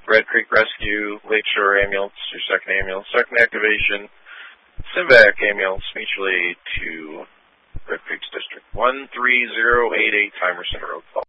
Red Creek Rescue, Lakeshore Ambulance, your second ambulance. Second activation, Simvac Ambulance, mutual aid to Red Creek's District 13088, Timer Center Road.